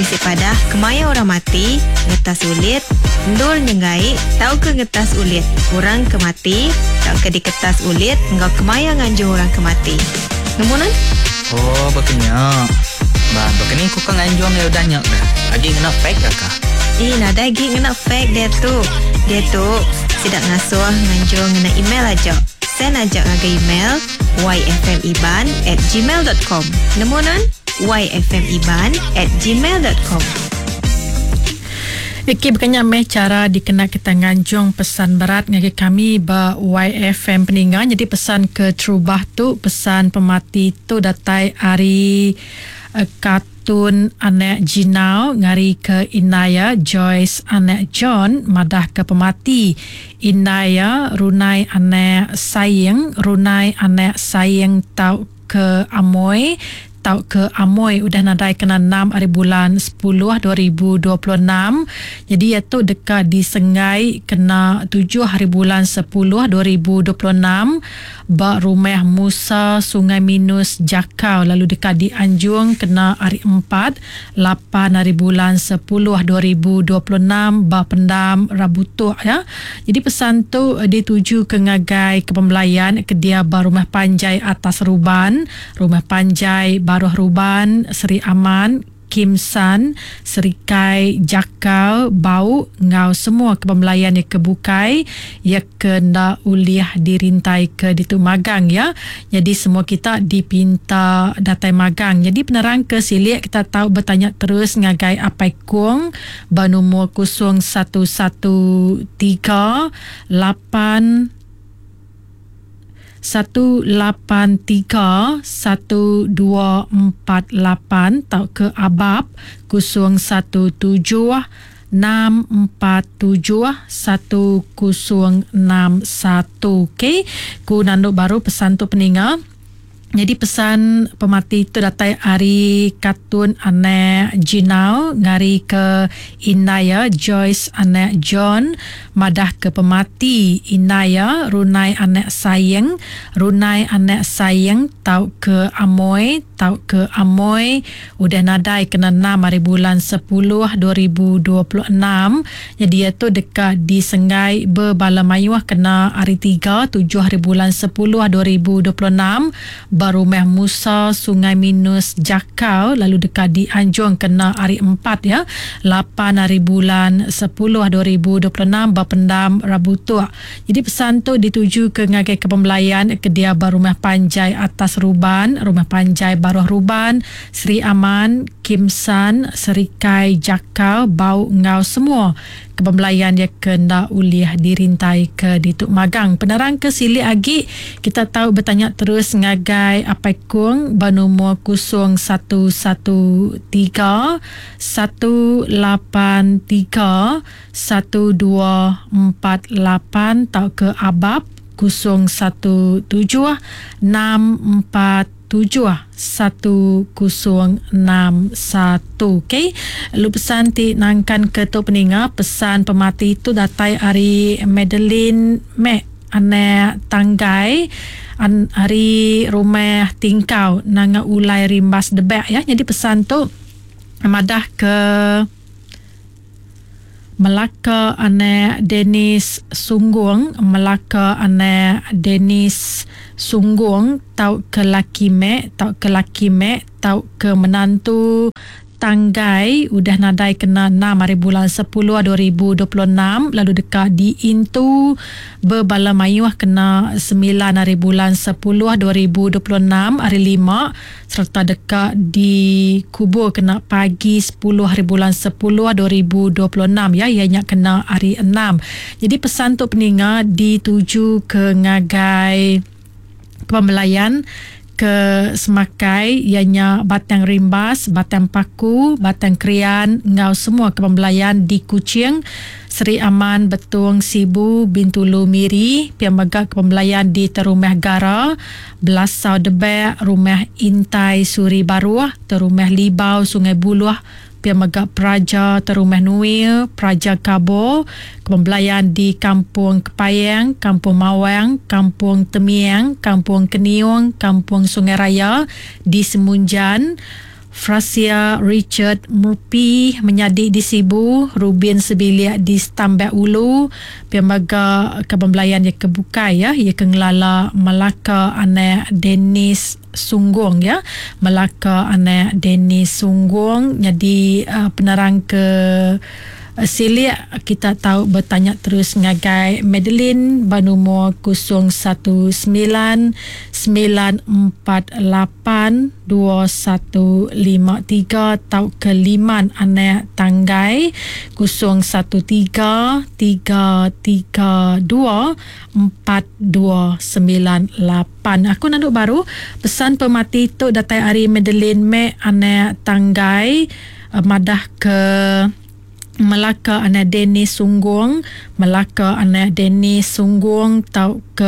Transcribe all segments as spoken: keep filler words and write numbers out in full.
Isi padah kemaya orang mati, ngetas ulit, ndul nyengai, tau ke ngetas ulit, orang kemati, tau ke diketas ulit, engkau kemaya nganjur orang kemati. Nemunan? Oh, bakanya. Bah, bakanya ku kan nganjur ya udah nyak dah. Lagi kena fake dah kah? Ih, nada lagi kena fake dia tu. Dia tu sidak ngasuh nganjur ngena email aja. Send aja ngaga email y f m iban at gmail dot com. Nemunan? y f m iban at gmail dot com. Iki berkanya meh cara dikena kita nganjung pesan berat ngagi kami ba Y F M peningan. Jadi pesan ke Trubah tu, pesan pemati tu datai hari uh, kartun anak Jinau ngari ke Inaya Joyce anak John madah ke pemati. Inaya runai anak sayang, runai anak sayang tau ke Amoy, tau ke Amoy udah nadai kena enam hari bulan sepuluh dua ribu dua puluh enam. Jadi iaitu dekat di Sengai kena tujuh hari bulan sepuluh dua ribu dua puluh enam. Bak rumah Musa Sungai Minus Jakau. Lalu dekat di Anjung kena hari empat lapan hari bulan sepuluh dua ribu dua puluh enam. Bak Pendam Rabutuk ya. Jadi pesan tu dituju ke ngagai kepembelayan ke dia ba Rumah Panjai Atas Ruban, Rumah Panjai Baruh Ruban, Seri Aman, Kim San, Serikai Jakau, Bau, ngau semua kepembelayan yang kebukai, ya kena uliah dirintai ke ditu magang ya. Jadi semua kita dipinta datai magang. Jadi penerang ke silik kita tahu bertanya terus ngagai apai kuang ba nombor kosong satu satu tiga lapan satu lapan tiga satu dua empat lapan tau ke Abab kosong satu tujuh enam empat tujuh satu kosong enam satu. Okey, ku nanduk baru pesan tu peninga. Jadi pesan pemati itu datai hari kartun anak Jinau ngari ke Inaya Joyce anak John madah ke pemati. Inaya runai anak sayang, runai anak sayang tau ke Amoy, tau ke Amoy udah nadai kena enam hari bulan sepuluh dua ribu dua puluh enam. Jadi iaitu dekat di Sengai Berbalamaiwah kena hari tiga tujuh hari bulan sepuluh dua ribu dua puluh enam. Baru Meh Musa Sungai Minus Jakau. Lalu dekat di Anjung kena hari empat ya lapan hari bulan sepuluh dua ribu dua puluh enam. Bapendam Rabutuk. Jadi pesan tu dituju ke ngagai kepembelayan ke dia ba Rumah Panjai Atas Ruban, Rumah Panjai Baruh Ruban, Seri Aman, Kim San, Serikai Jakau, Bau, ngau semua kepembelayan dia kena uliah dirintai ke dituk magang. Penerang ke sili agi kita tahu bertanya terus ngagai apai kuang ba nombor kosong satu satu tiga satu lapan tiga satu dua empat lapan tau ke Abab kosong satu tujuh enam empat tujuh satu kosong enam satu. Okey, lu pesan ti nangkan ke tu peninga. Pesan pemati itu datai hari Madeline Mek anak Tanggai an, hari rumah tingkau nanga ulai rimbas debek ya. Jadi pesan tu madah ke Melaka anak Dennis Sunggung, Melaka anak Dennis Sunggung tau ke laki mek, tau ke laki mek, tau ke menantu Tanggai udah nadai kena enam hari bulan sepuluh dua ribu dua puluh enam. Lalu dekat di Intu Berbalamaiwah kena sembilan hari bulan sepuluh dua ribu dua puluh enam hari lima. Serta dekat di Kubur kena pagi sepuluh hari bulan sepuluh dua ribu dua puluh enam ya, ianya kena hari enam. Jadi pesan tu peninga dituju ke ngagai pembelayan ke Semakai, ianya Batang Rimbas, Batang Paku, Batang Krian, ngau semua kepembelayan di Kuching, Seri Aman, Betung, Sibu, Bintulu Miri, piamaga kepembelayan di Terumah Gara, Belasau Debek, Rumah Intai Suri Baruah, Terumah Libau Sungai Buluah, piamaga Praja Terumah Nuil, Praja Kabo, kepembelayan di Kampung Kepayang, Kampung Mawang, Kampung Temiang, Kampung Keniung, Kampung Sungai Raya, di Semunjan, Frasia Richard Murphy menyadik di Sibu, Rubin Sebiliak di Stambek Ulu, Piamaga Kebembelayan ya kebukai ya, ia kengelala Melaka anak Dennis Sungguang ya, Melaka anak Dennis Sungguang. Jadi uh, penerang ke Silia kita tahu bertanya terus ngagai Madeline banumur kosong satu sembilan sembilan empat lapan dua satu lima tiga tau ke Liman anak Tanggai kosong satu tiga tiga tiga dua empat dua sembilan lapan. Aku nak baru pesan pemati tu datai hari Madeline me anak Tanggai uh, madah ke Melaka anak Dennis Sungguang, Melaka anak Dennis Sungguang tau ke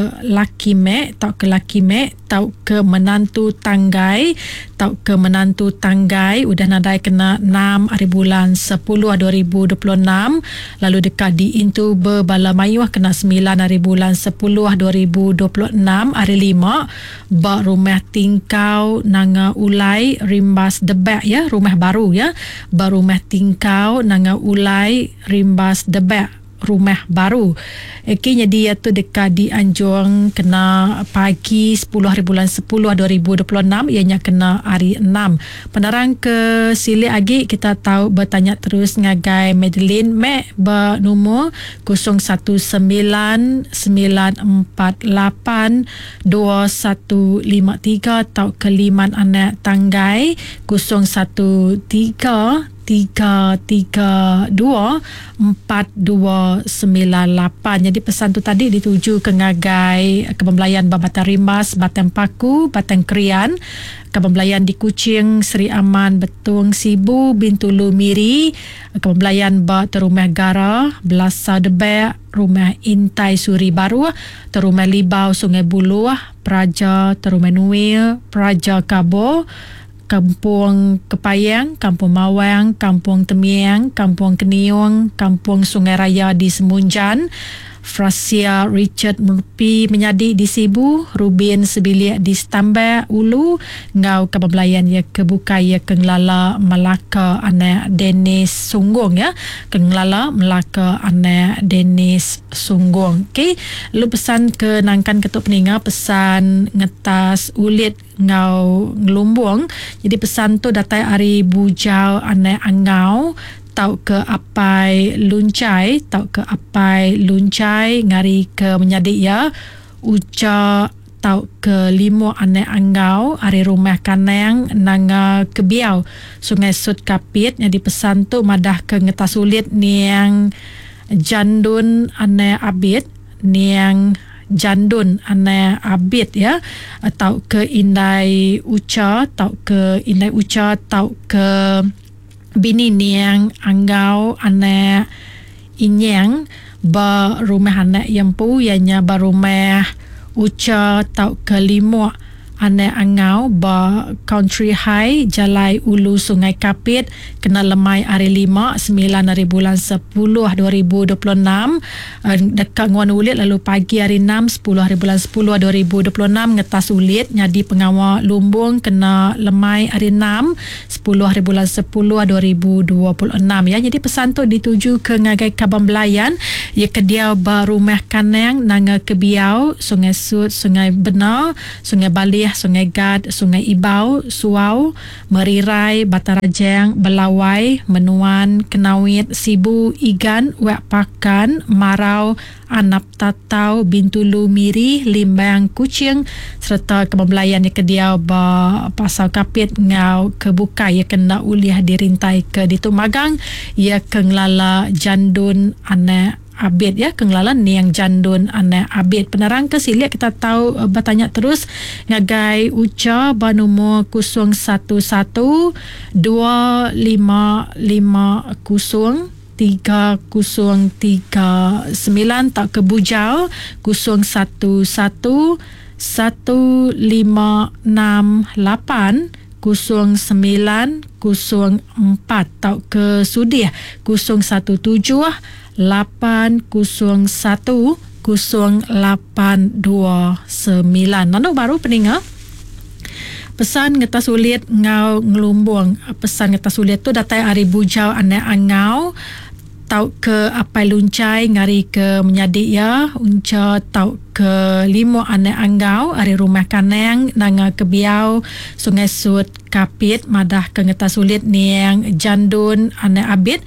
Laki Mek, tau ke Laki Mek, tau ke menantu Tanggai, tau ke menantu Tanggai udah nadai kena enam hari bulan sepuluh dua ribu dua puluh enam, lalu dekat di Intu Berbala Mayuah kena sembilan hari bulan sepuluh dua ribu dua puluh enam hari lima, bak rumah tingkau Nanga Ulai Rimbas Debek ya, rumah baru ya, bak rumah tingkau Nanga Ulai Rimbas Debek rumah baru. Okey, jadi iaitu dekat di Anjung kena pagi sepuluh hari bulan sepuluh dua ribu dua puluh enam, ianya kena hari enam. Penerang ke sili lagi kita tahu bertanya terus ngagai Madeline Mek bernomor kosong satu sembilan sembilan empat lapan dua satu lima tiga tau ke Liman anak Tanggai kosong satu tiga tiga tiga dua empat dua sembilan lapan. Jadi pesan tu tadi dituju ke ngagai Kebembelayan Babatan Rimbas, Batang Paku, Batang Krian, Kebembelayan di Kuching, Seri Aman, Betung, Sibu, Bintulu Miri, Kebembelayan Ba Terumah Gara, Belasau Debek, Rumah Intai Suri Baru, Terumah Libau Sungai Buluh, Praja Terumah Nuil, Praja Kabo, Kampung Kepayang, Kampung Mawang, Kampung Temiang, Kampung Keniung, Kampung Sungai Raya di Semunjan, Frasia Richard Murphy menyadik di Sibu, Rubin Sebiliak di Stambek Ulu, Ngau Kebembelayan ya kebukai ya kengelala Melaka anak Dennis Sungguang ya, kengelala Melaka anak Dennis Sungguang. Okey, lu pesan ke nangkan ketuk peninga, pesan ngetas ulit ngau ngelumbung. Jadi pesan tu datai hari bujau anak angau tau ke apai luncai, tau ke apai luncai ngari ke menyadik ya uca tau ke limo anak angau hari rumah kanang nanga kebiau Sungai Sud Kapit. Jadi pesan tu madah ke ngetas ulit niang jandun anak abid, niang jandun anak abid ya, atau ke indai uca, tau ke indai uca, tau ke bini niang anggau anak inyang ba rumah anak yang pu ianya ba rumah uca tau ke limo anak angau ba Country High Jalai Ulu Sungai Kapit kena lemai hari lima sembilan hari bulan sepuluh dua ribu dua puluh enam, dekat Nguan Ulit. Lalu pagi hari enam sepuluh hari bulan sepuluh dua ribu dua puluh enam ngetas ulit nyadi pengawal lumbung kena lemai hari enam sepuluh hari bulan sepuluh dua ribu dua puluh enam ya. Jadi pesan tu dituju ke ngagai Kebembelayan ya kediau ba rumah kanang nanga kebiau Sungai Sud, Sungai Benar, Sungai Balih, Sungai Gad, Sungai Ibau, Suau, Merirai, Batarajang, Belawai, Menuan, Kenawit, Sibu, Igan, Wek Pakan, Marau, Anap Tatau, Bintulu Miri, Limbang Kuching serta Kebembelayan yang kediau ba Pasau Kapit ngau kebukai ya kena uliah dirintai ke Ditumagang ya kenglala jandun anak abid ya, kenggelalan ni yang jandun anak abid. Penerang ke silia kita tahu uh, bertanya terus ngagai uca banumur kosong satu satu dua lima lima kosong tiga kosong tiga sembilan tak ke bujau kosong satu satu satu lima enam lapan kosong sembilan kosong empat tau ke Sudih kosong satu tujuh lapan kosong satu kosong lapan dua sembilan. Nano baru peninga pesan ngeta sulit ngau ngelumbung. Pesan ngeta sulit tu datai hari bujau ane angau tau ke apai luncai ngari ke menyadik ya unca tau ke limo ane anggau ari rumah kaneng nanga kebiau sungai sud kapit madah ke ngeta sulit niang jandun ane abit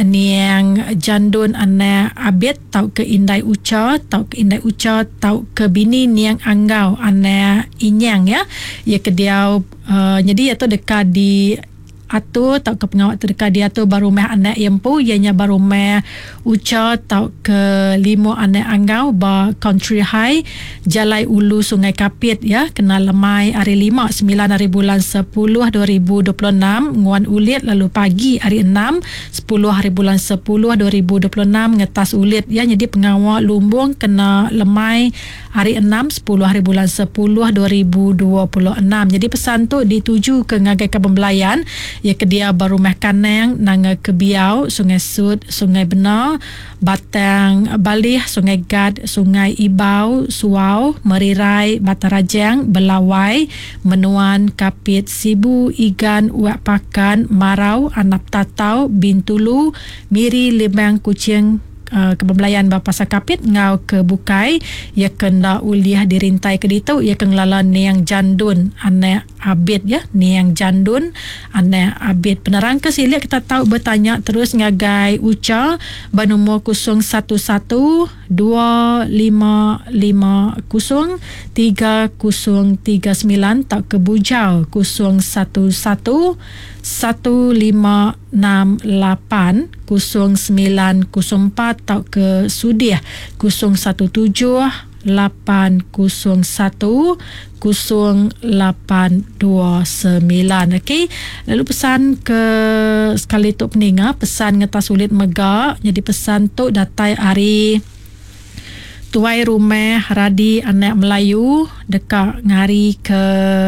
niang jandun ane abit tau ke indai uca tau ke indai uca tau ke bini niang anggau ane inyang ya ya kediau uh, jadi itu dekat di atau tau ke pengawat terdekat dia tu baru meh anak yempu ianya baru meh uca tau ke limo anak anggau ba country high Jalai Ulu Sungai Kapit ya kena lemai hari lima sembilan hari bulan sepuluh dua ribu dua puluh enam nguan ulit lalu pagi hari enam sepuluh hari bulan sepuluh dua ribu dua puluh enam ngetas ulit ya jadi pengawat lumbung kena lemai hari enam sepuluh hari bulan sepuluh dua ribu dua puluh enam jadi pesan tu dituju ke ngagai Kebembelayan ya ke dia baru meh kaneng nanga kebiau Sungai Sud Sungai Benar Batang Balih Sungai Gad Sungai Ibau Suau Merirai Batarajang Belawai Menuan Kapit Sibu Igan Uak Pakan Marau Anap Tatau Bintulu Miri Lebang Kucing Uh, Kebembelayan Bapasa Kapit ngau ke Bukai ya kena uliah dirintai ke ditu ya kenglala niang jandun ane abid ya niang jandun ane abid penerang ke silik kita tahu bertanya terus ngagai uca banomo kosong satu satu dua lima lima kosong tiga kosong tiga sembilan tak ke bujau kosong satu satu satu lima enam lapan kosong sembilan kosong empat tau ke Sudiah kosong satu tujuh lapan kosong satu kosong lapan dua sembilan. Okey, lalu pesan ke sekali tu peninga pesan ngeta sulit megak jadi pesan tu datai hari tuai rumah radi anak Melayu dekat ngari ke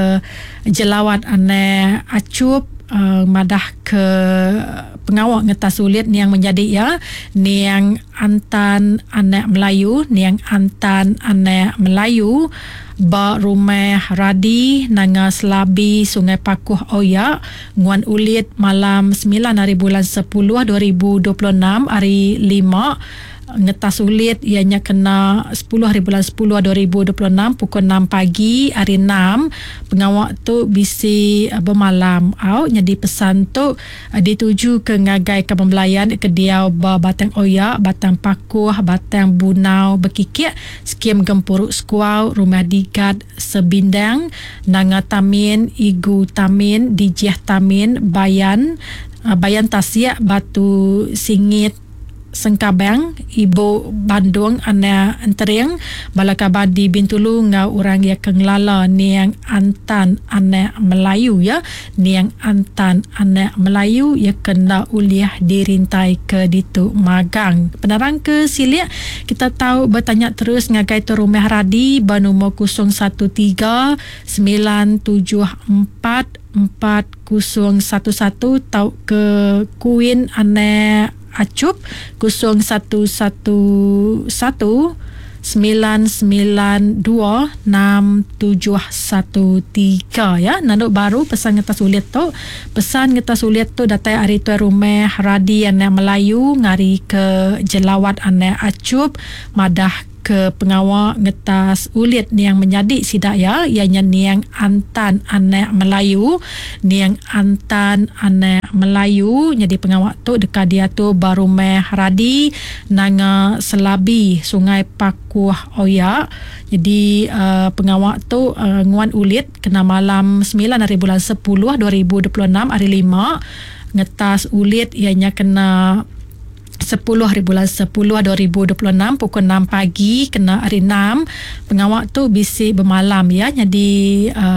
jelawat anak acup Uh, madah ke pengawak ngeta sulit ni yang menjadi ya ni yang antan anak Melayu ni yang antan anak Melayu ba rumah radi nanga selabi Sungai Pakuh Oya nguan ulit malam sembilan hari bulan sepuluh dua ribu dua puluh enam hari lima ngeta sulit ianya kena sepuluh hari bulan sepuluh dua ribu dua puluh enam pukul enam pagi hari enam pengawak tu bisi uh, bermalam au jadi pesan tu uh, dituju ke ngagai Kebembelayan ke diau ba Batang Oya Batang Pakuh Batang Bunau Bekikik skim Gempuruk Skuau Rumah Digat Sebindang Nanga Tamin Igu Tamin Dijiah Tamin Bayan uh, Bayan Tasiak Batu Singit Sengkabang Ibu Bandung Ana Entering Balakabadi Bintulu ngau orang yang kenglala ni yang antan anak Melayu ya ni yang antan anak Melayu ya kena uliah dirintai ke ditu magang penerang ke silik kita tahu bertanya terus ngagai tu rumah radi banomo kosong satu tiga sembilan tujuh empat empat kosong satu satu tau ke Queen anak Acup kosong satu satu satu sembilan sembilan dua enam tujuh satu tiga ya nanduk baru pesan ngeta sulit tu pesan ngeta sulit tu datai hari tu rumah radi anak Melayu ngari ke jelawat anak Acup madah ke pengawak ngetas ulit ni yang menjadi sidak ya ianya ni yang antan anak Melayu ni yang antan anak Melayu jadi pengawak tu dekat dia tu baru meh radi nanga selabi Sungai Pakuh Oya jadi uh, pengawak tu uh, nguan ulit kena malam sembilan hari bulan sepuluh dua ribu dua puluh enam hari lima ngetas ulit ianya kena sepuluh hari bulan sepuluh dua ribu dua puluh enam pukul enam pagi kena hari enam pengawak tu bisi bermalam ya jadi uh,